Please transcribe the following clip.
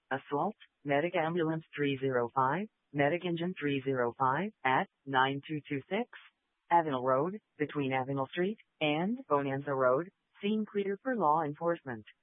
Assault, Medic Ambulance 305, Medic Engine 305, at 9226 Avenel Road, between Avenel Street and Bonanza Road. Scene clear for law enforcement.